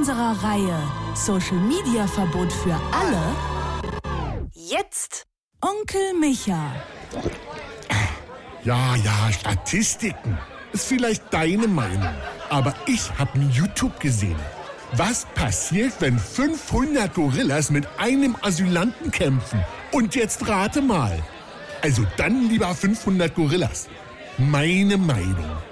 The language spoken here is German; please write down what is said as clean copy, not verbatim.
unserer Reihe Social Media Verbot für alle jetzt Onkel Micha. Ja, Statistiken. Ist vielleicht deine Meinung. Aber ich habe in YouTube gesehen. Was passiert, wenn 500 Gorillas mit einem Asylanten kämpfen? Und jetzt rate mal. Also dann lieber 500 Gorillas. Meine Meinung.